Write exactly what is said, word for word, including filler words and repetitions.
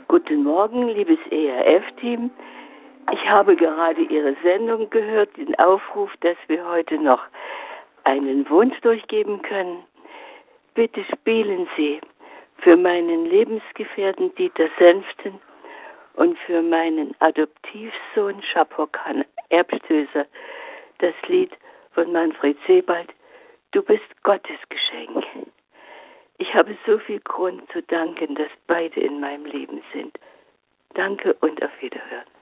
Guten Morgen, liebes E R F-Team. Ich habe gerade Ihre Sendung gehört, den Aufruf, dass wir heute noch einen Wunsch durchgeben können. Bitte spielen Sie für meinen Lebensgefährten Dieter Senften und für meinen Adoptivsohn Schapokan Erbstößer das Lied von Manfred Sebald, Du bist Gottes Geschenk. Ich habe so viel Grund zu danken, dass beide in meinem Leben sind. Danke und auf Wiederhören.